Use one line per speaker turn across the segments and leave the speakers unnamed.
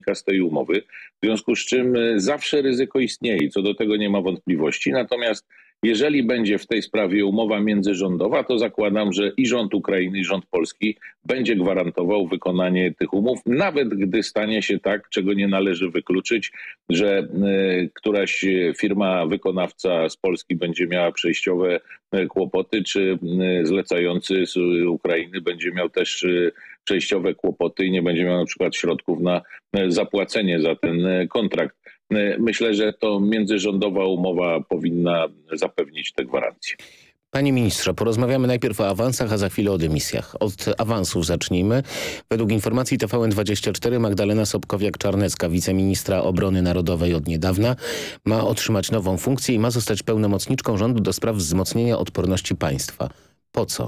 z tej umowy, w związku z czym zawsze ryzyko istnieje i co do tego nie ma wątpliwości. Natomiast jeżeli będzie w tej sprawie umowa międzyrządowa, to zakładam, że i rząd Ukrainy, i rząd Polski będzie gwarantował wykonanie tych umów, nawet gdy stanie się tak, czego nie należy wykluczyć, że któraś firma wykonawca z Polski będzie miała przejściowe kłopoty, czy zlecający z Ukrainy będzie miał też przejściowe kłopoty i nie będzie miał na przykład środków na zapłacenie za ten kontrakt. Myślę, że to międzyrządowa umowa powinna zapewnić te gwarancje.
Panie ministrze, porozmawiamy najpierw o awansach, a za chwilę o dymisjach. Od awansów zacznijmy. Według informacji TVN24 Magdalena Sobkowiak-Czarnecka, wiceministra obrony narodowej od niedawna, ma otrzymać nową funkcję i ma zostać pełnomocniczką rządu do spraw wzmocnienia odporności państwa. Po co?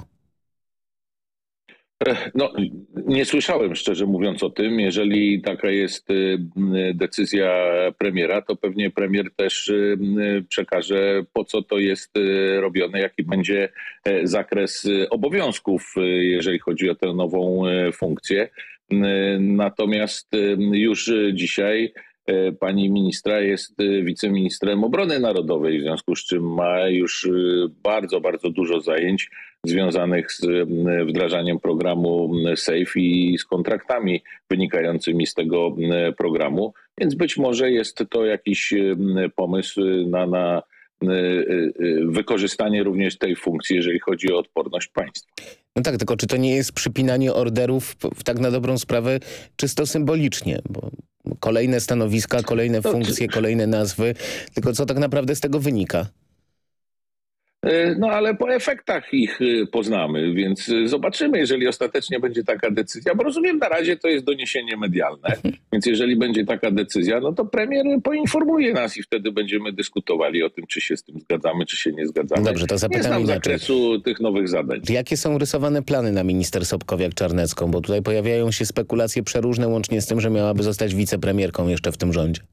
No, nie słyszałem, szczerze mówiąc, o tym. Jeżeli taka jest decyzja premiera, to pewnie premier też przekaże, po co to jest robione, jaki będzie zakres obowiązków, jeżeli chodzi o tę nową funkcję. Natomiast już dzisiaj pani ministra jest wiceministrem obrony narodowej, w związku z czym ma już bardzo, bardzo dużo zajęć związanych z wdrażaniem programu SAFE i z kontraktami wynikającymi z tego programu. Więc być może jest to jakiś pomysł na wykorzystanie również tej funkcji, jeżeli chodzi o odporność państwa.
No tak, tylko czy to nie jest przypinanie orderów tak na dobrą sprawę czysto symbolicznie? Bo kolejne stanowiska, kolejne funkcje, kolejne nazwy. Tylko co tak naprawdę z tego wynika?
No ale po efektach ich poznamy, więc zobaczymy, jeżeli ostatecznie będzie taka decyzja, bo rozumiem, na razie to jest doniesienie medialne, więc jeżeli będzie taka decyzja, no to premier poinformuje nas i wtedy będziemy dyskutowali o tym, czy się z tym zgadzamy, czy się nie zgadzamy.
Dobrze, to zapytam
nie znam
inaczej.
zakresu tych nowych zadań.
Jakie są rysowane plany na minister Sobkowiak-Czarnecką? Bo tutaj pojawiają się spekulacje przeróżne, łącznie z tym, że miałaby zostać wicepremierką jeszcze w tym rządzie.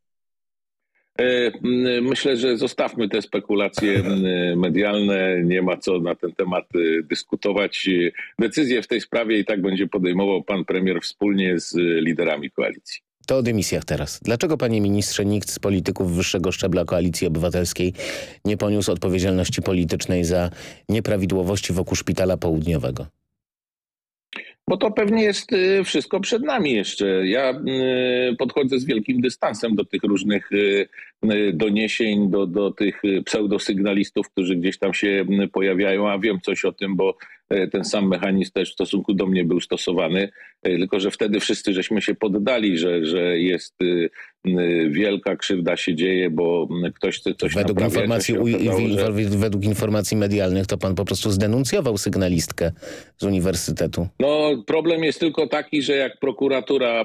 Myślę, że zostawmy te spekulacje medialne. Nie ma co na ten temat dyskutować. Decyzję w tej sprawie i tak będzie podejmował pan premier wspólnie z liderami koalicji.
To o dymisjach teraz. Dlaczego, panie ministrze, nikt z polityków wyższego szczebla Koalicji Obywatelskiej nie poniósł odpowiedzialności politycznej za nieprawidłowości wokół Szpitala Południowego?
Bo to pewnie jest wszystko przed nami jeszcze. Ja podchodzę z wielkim dystansem do tych różnych doniesień, do tych pseudosygnalistów, którzy gdzieś tam się pojawiają, a wiem coś o tym, bo ten sam mechanizm też w stosunku do mnie był stosowany, tylko że wtedy wszyscy żeśmy się poddali, że jest wielka krzywda się dzieje, bo ktoś chce coś naprawiać.
Według informacji medialnych to pan po prostu zdenuncjował sygnalistkę z uniwersytetu.
No problem jest tylko taki, że jak prokuratura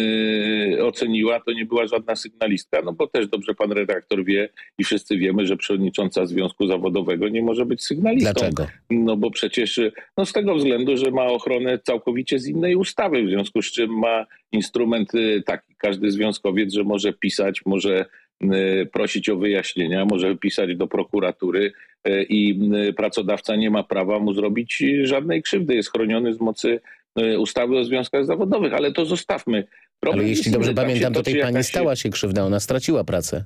oceniła, to nie była żadna sygnalistka, no bo też dobrze pan redaktor wie i wszyscy wiemy, że przewodnicząca Związku Zawodowego nie może być sygnalistą.
Dlaczego?
No bo przecież z tego względu, że ma ochronę całkowicie z innej ustawy, w związku z czym ma instrument taki, każdy związkowiec, że może pisać, może prosić o wyjaśnienia, może pisać do prokuratury i pracodawca nie ma prawa mu zrobić żadnej krzywdy. Jest chroniony z mocy ustawy o związkach zawodowych, ale to zostawmy.
Ale jeśli dobrze pamiętam, to tej pani stała się krzywda, ona straciła pracę.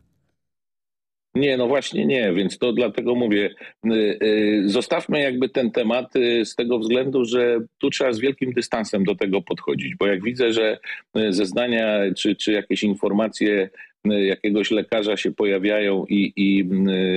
Nie, no właśnie nie, więc to dlatego mówię, zostawmy jakby ten temat z tego względu, że tu trzeba z wielkim dystansem do tego podchodzić, bo jak widzę, że zeznania czy jakieś informacje jakiegoś lekarza się pojawiają i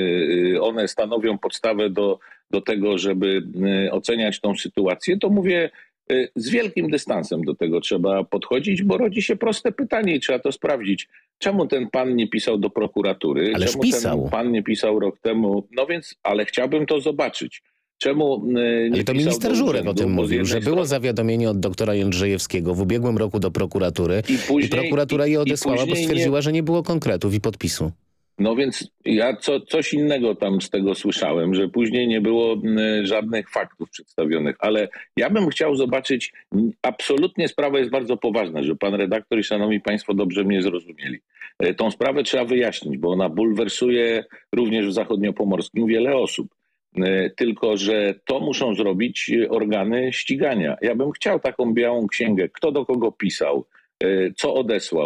one stanowią podstawę do tego, żeby oceniać tą sytuację, to mówię, z wielkim dystansem do tego trzeba podchodzić, bo rodzi się proste pytanie i trzeba to sprawdzić. Czemu ten pan nie pisał do prokuratury?
Ależ
Czemu
pisał.
ten pan nie pisał rok temu? No więc, ale chciałbym to zobaczyć. Czemu nie
ale to
pisał
minister Żurek o tym mówił, że było zawiadomienie od doktora Jędrzejewskiego w ubiegłym roku do prokuratury i prokuratura je odesłała, bo stwierdziła, że nie było konkretów i podpisu.
No więc ja coś innego tam z tego słyszałem, że później nie było żadnych faktów przedstawionych, ale ja bym chciał zobaczyć, absolutnie sprawa jest bardzo poważna, że pan redaktor i szanowni państwo dobrze mnie zrozumieli. Tą sprawę trzeba wyjaśnić, bo ona bulwersuje również w zachodniopomorskim wiele osób. Tylko że to muszą zrobić organy ścigania. Ja bym chciał taką białą księgę, kto do kogo pisał, co odesłał.